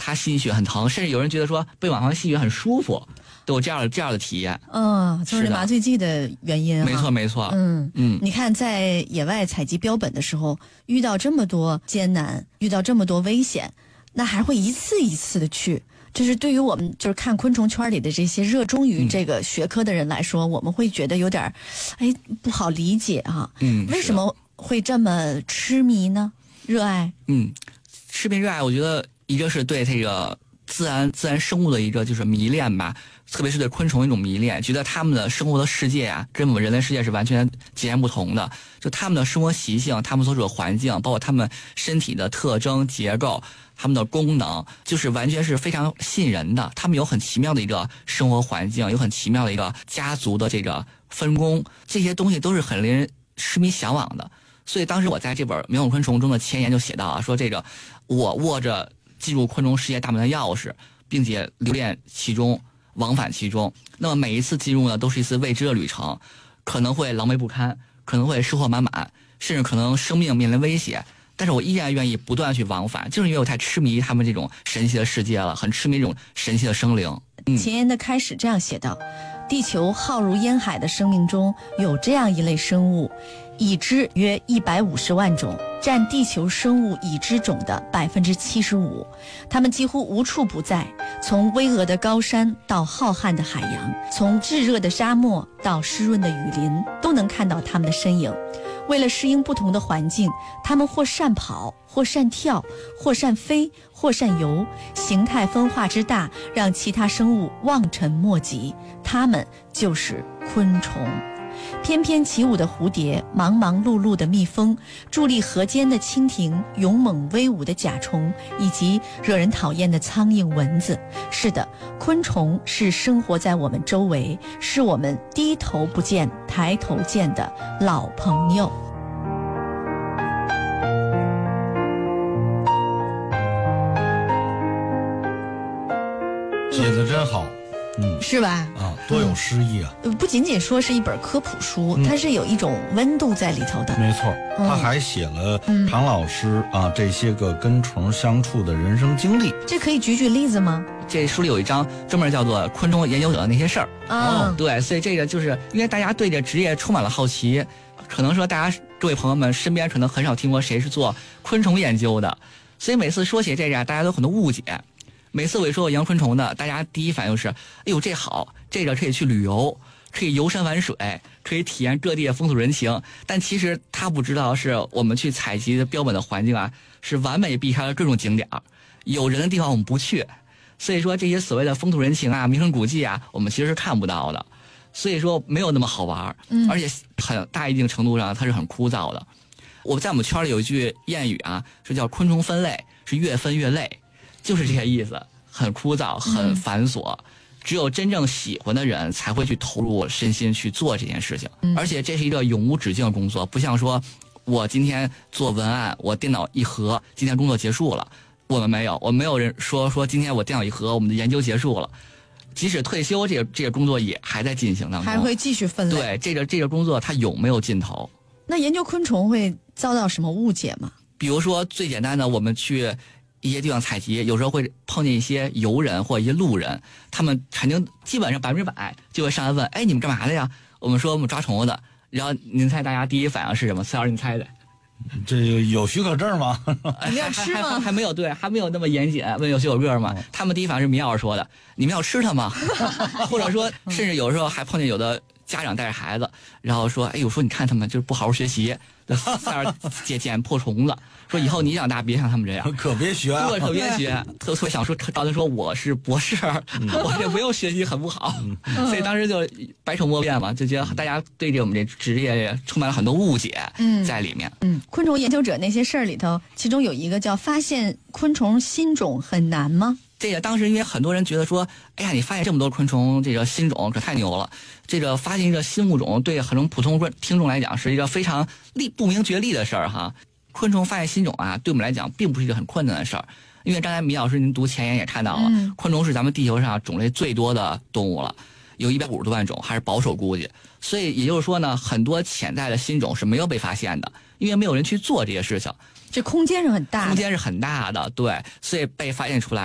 他吸血很疼，甚至有人觉得说被蟒房吸血很舒服，都有这样的体验。 就是麻醉剂的原因没错没错。 你看在野外采集标本的时候，遇到这么多艰难，遇到这么多危险，那还会一次一次的去。就是对于我们就是看昆虫圈里的这些热衷于这个学科的人来说，我们会觉得有点不好理解啊。为什么会这么痴迷呢？热爱？ 痴迷热爱，我觉得一个是对这个自然生物的一个就是迷恋吧，特别是对昆虫一种迷恋，觉得他们的生活的世界啊，跟我们人类世界是完全截然不同的。就他们的生活习性，他们所处的环境，包括他们身体的特征结构，他们的功能，就是完全是非常吸引人的。他们有很奇妙的一个生活环境，有很奇妙的一个家族的这个分工，这些东西都是很令人痴迷向往的。所以当时我在这本《秒懂昆虫》中的前言就写到说这个我握着进入昆虫世界大门的钥匙，并且留恋其中，往返其中。那么每一次进入呢，都是一次未知的旅程，可能会狼狈不堪，可能会收获满满，甚至可能生命面临威胁。但是我依然愿意不断去往返，就是因为我太痴迷他们这种神奇的世界了，很痴迷这种神奇的生灵。 前言的开始这样写道：地球浩如烟海的生命中有这样一类生物，已知约150万种，占地球生物已知种的75%。它们几乎无处不在，从巍峨的高山到浩瀚的海洋，从炙热的沙漠到湿润的雨林，都能看到它们的身影。为了适应不同的环境，它们或善跑，或善跳，或善飞，或善游，形态分化之大，让其他生物望尘莫及。它们就是昆虫。翩翩起舞的蝴蝶，忙忙碌碌的蜜蜂，伫立河间的蜻蜓，勇猛威武的甲虫，以及惹人讨厌的苍蝇、蚊子。是的，昆虫是生活在我们周围，是我们低头不见抬头见的老朋友。 写得真好。 是吧？ 多有诗意啊！ 不仅仅说是一本科普书，它是有一种温度在里头的。 没错，他还写了唐老师这些个跟虫相处的人生经历。 这可以举例子吗？ 这书里有一章专门叫做昆虫研究者的那些事儿。对，所以这个就是因为大家对这职业充满了好奇，可能说大家各位朋友们身边可能很少听过谁是做昆虫研究的，所以每次说起这个，大家都有很多误解。每次我一说我养昆虫的，大家第一反应是：哎呦，这好，这个可以去旅游，可以游山玩水，可以体验各地的风土人情。但其实他不知道，是我们去采集的标本的环境啊，是完美避开了各种景点，有人的地方我们不去。所以说这些所谓的风土人情啊、名胜古迹啊，我们其实是看不到的。所以说没有那么好玩，而且很大一定程度上它是很枯燥的。我在我们圈里有一句谚语啊，是叫昆虫分类是越分越累。就是这些意思，很枯燥，很繁琐，只有真正喜欢的人才会去投入身心去做这件事情。而且这是一个永无止境的工作，不像说我今天做文案，我电脑一合，今天工作结束了。我们没有，我们没有人说今天我电脑一合，我们的研究结束了。即使退休，这个工作也还在进行当中， 还会继续分类。对，这个工作它有没有尽头？ 那研究昆虫会遭到什么误解吗？ 比如说最简单的，我们去一些地方采集，有时候会碰见一些游人或一些路人，他们肯定基本上100%就会上来问：哎，你们干嘛的呀？我们说我们抓虫子的。然后您猜大家第一反应是什么？蔡老师，你猜的？ 这有许可证吗？ 你们要吃吗？ 还没有，对，还没有那么严谨。问有许可证吗？他们第一反应是米老师说的：你们要吃它吗？或者说，甚至有时候还碰见有的家长带着孩子，然后说：哎呦，说你看他们就是不好好学习，在那捡破虫子。说以后你长大别像他们这样， 可别学， 对，可别学。特别想说，刚才说我是博士，我这没有学习很不好，所以当时就百口莫辩嘛，就觉得大家对这我们这职业充满了很多误解在里面。 昆虫研究者那些事儿里头，其中有一个叫发现昆虫新种很难吗？ 这个当时因为很多人觉得说，哎呀，你发现这么多昆虫这个新种可太牛了，这个发现一个新物种对很多普通听众来讲是一个非常不明觉厉的事儿哈。昆虫发现新种啊，对我们来讲并不是一个很困难的事儿，因为刚才米老师您读前言也看到了，昆虫是咱们地球上种类最多的动物了，有150多万种，还是保守估计。所以也就是说呢，很多潜在的新种是没有被发现的，因为没有人去做这些事情。 这空间是很大的， 空间是很大的，对，所以被发现出来。